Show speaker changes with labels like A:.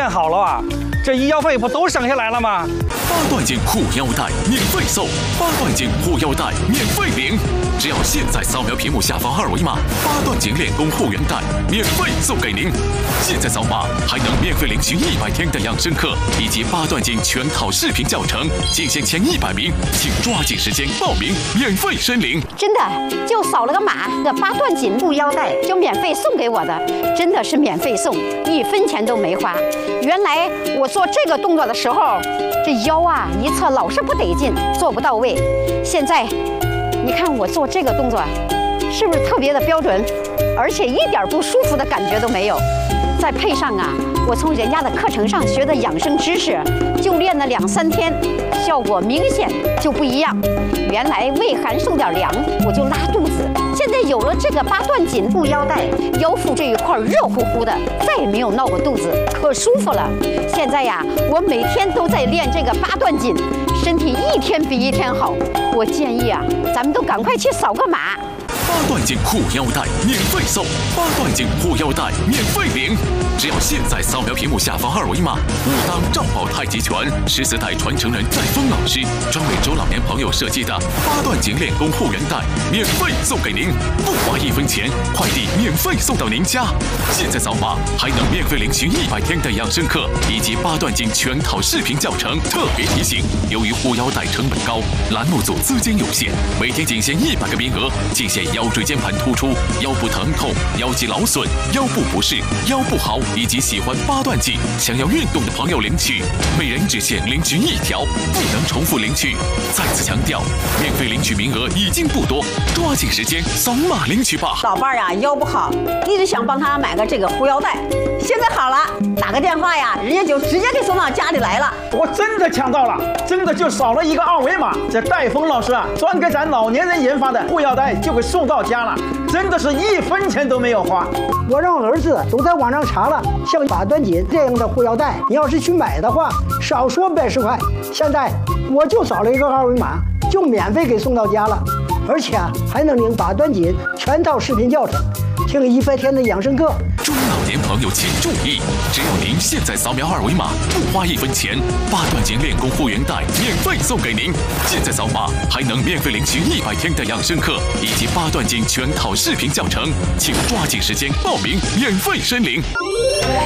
A: 练好了啊，这医药费不都省下来了吗
B: ？8段锦护腰带免费送，8段锦护腰带免费领，只要现在扫描屏幕下方2维码，8段锦练功护腰带免费送给您。现在扫码还能免费领取100天的养生课以及8段锦全套视频教程，仅限前100名，请抓紧时间报名，免费申领。
C: 真的就扫了个码，这8段锦护腰带就免费送给我的，真的是免费送，1分钱都没花。原来我做这个动作的时候，这腰啊一侧老是不得劲，做不到位。现在你看我做这个动作，是不是特别的标准，而且一点不舒服的感觉都没有？再配上啊，我从人家的课程上学的养生知识，就练了2、3天，效果明显就不一样。原来胃寒受点凉我就拉肚子，现在有了这个8段锦护腰带，腰腹这一块热乎乎的，再也没有闹过肚子，可舒服了。现在呀，我每天都在练这个8段锦，身体一天比一天好。我建议啊，咱们都赶快去扫个码。
B: 8段锦护腰带免费送，8段锦护腰带免费领，只要现在扫描屏幕下方2维码，5当赵宝太极拳14代传承人戴峰老师专为中老年朋友设计的8段锦练功护腰带免费送给您，不花1分钱，快递免费送到您家。现在扫码还能免费领取100天的养生课以及8段锦全套视频教程。特别提醒，由于护腰带成本高，栏目组资金有限，每天仅限100个名额，仅限腰椎间盘突出、腰部疼痛、腰肌劳损、腰部不适、腰不好以及喜欢8段锦想要运动的朋友领取，每人只限领取1条，不能重复领取。再次强调，免费领取名额已经不多，抓紧时间扫码领取吧。
D: 老伴儿呀，腰不好，一直想帮他买个这个护腰带，现在好了，打个电话呀，人家就直接给送到家里来了。
A: 我真的抢到了，真的就扫了一个2维码，这戴峰老师啊，专给咱老年人研发的护腰带就给送到家了，真的是1分钱都没有花。
E: 我让儿子都在网上查了，像8段锦这样的护腰带，你要是去买的话，少说110块。现在我就扫了一个2维码，就免费给送到家了，而且还能领8段锦全套视频教程，听100天的养生课。
B: 中老年朋友请注意，只要您现在扫描2维码，不花1分钱，8段锦练功护腰带免费送给您。现在扫码还能免费领取100天的养生课以及8段锦全套视频教程，请抓紧时间报名，免费申领。